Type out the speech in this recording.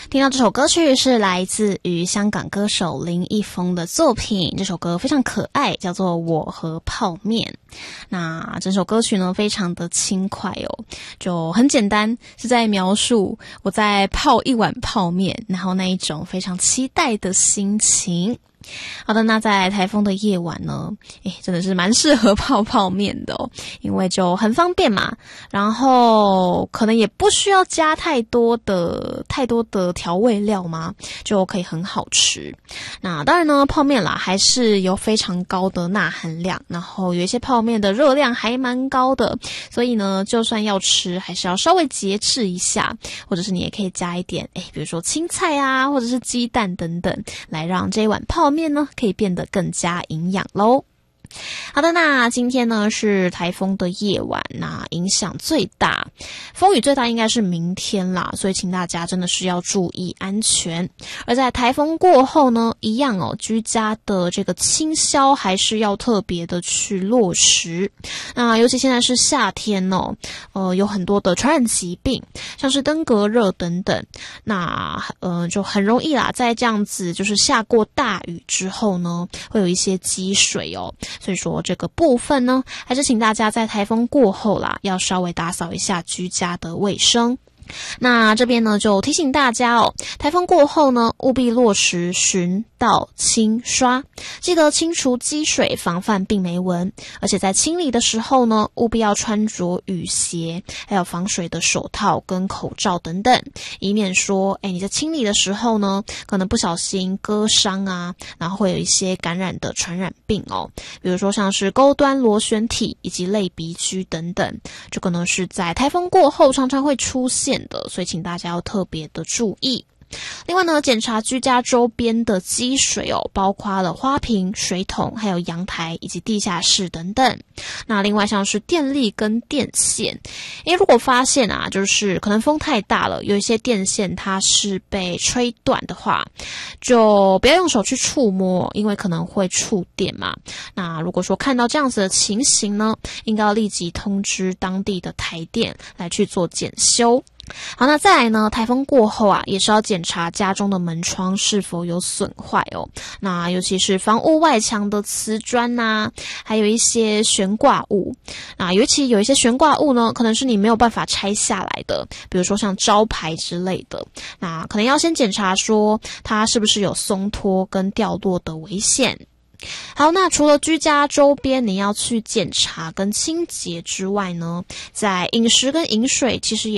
听到这首歌曲是来自于香港歌手林一峰的作品，这首歌非常可爱，叫做《我和泡面》。那整首歌曲呢非常的轻快哦，就很简单，是在描述我在泡一碗泡面，然后那一种非常期待的心情。好的，那在台风的夜晚呢，真的是蛮适合泡泡面的哦，因为就很方便嘛，然后可能也不需要加太多的调味料嘛，就可以很好吃。那当然呢，泡面啦还是有非常高的钠含量，然后有一些泡面的热量还蛮高的，所以呢，就算要吃，还是要稍微节制一下，或者是你也可以加一点，比如说青菜啊，或者是鸡蛋等等，来让这一碗泡面呢可以变得更加营养咯。好的，那今天呢是台风的夜晚，那影响最大，风雨最大应该是明天啦，所以请大家真的是要注意安全。而在台风过后呢，一样哦，居家的这个清消还是要特别的去落实。那尤其现在是夏天哦，有很多的传染疾病，像是登革热等等，那就很容易啦，在这样子就是下过大雨之后呢，会有一些积水哦。所以说这个部分呢，还是请大家在台风过后啦，要稍微打扫一下居家的卫生。那这边呢就提醒大家哦，台风过后呢，务必落实巡倒清刷，记得清除积水，防范病媒蚊。而且在清理的时候呢，务必要穿着雨鞋，还有防水的手套跟口罩等等，以免说你在清理的时候呢，可能不小心割伤啊，然后会有一些感染的传染病哦，比如说像是钩端螺旋体以及类鼻疽等等，这个呢是在台风过后常常会出现的，所以请大家要特别的注意。另外呢，检查居家周边的积水哦，包括了花瓶、水桶，还有阳台以及地下室等等。那另外像是电力跟电线，如果发现啊，就是可能风太大了，有一些电线它是被吹断的话，就不要用手去触摸，因为可能会触电嘛。那如果说看到这样子的情形呢，应该要立即通知当地的台电来去做检修。好，那再来呢，台风过后啊，也是要检查家中的门窗是否有损坏哦。那尤其是房屋外墙的瓷砖啊，还有一些悬挂物。那尤其有一些悬挂物呢，可能是你没有办法拆下来的，比如说像招牌之类的。那可能要先检查说它是不是有松脱跟掉落的危险。好，那除了居家周边你要去检查跟清洁之外呢，在饮食跟饮水其实也